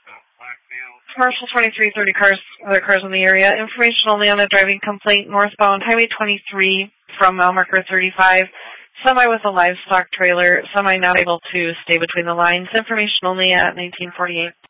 Commercial 2330 cars, other cars in the area. Information only on a driving complaint northbound Highway 23 from mile marker 35. Semi with a livestock trailer. Semi not able to stay between the lines. Information only at 1948.